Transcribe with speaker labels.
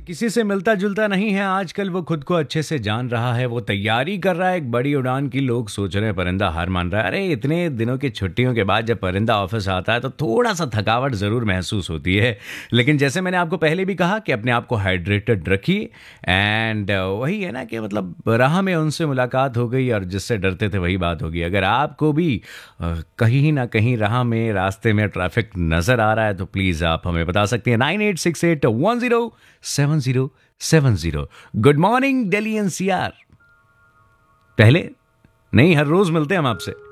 Speaker 1: किसी से मिलता जुलता नहीं है आजकल, वो खुद को अच्छे से जान रहा है, वो तैयारी कर रहा है एक बड़ी उड़ान की। लोग सोच रहे हैं परिंदा हार मान रहा है। अरे इतने दिनों की छुट्टियों के बाद जब परिंदा ऑफिस आता है तो थोड़ा सा थकावट ज़रूर महसूस होती है। लेकिन जैसे मैंने आपको पहले भी कहा कि अपने आप को हाइड्रेटेड रखिए। एंड वही है ना कि मतलब राह में उनसे मुलाकात हो गई और जिससे डरते थे वही बात होगी। अगर आपको भी कहीं ना कहीं राह में रास्ते में ट्रैफिक नज़र आ रहा है तो प्लीज़ आप हमें बता सकते हैं 9868107070। Good morning Delhi NCR. पहले नहीं, हर रोज मिलते हैं हम आपसे।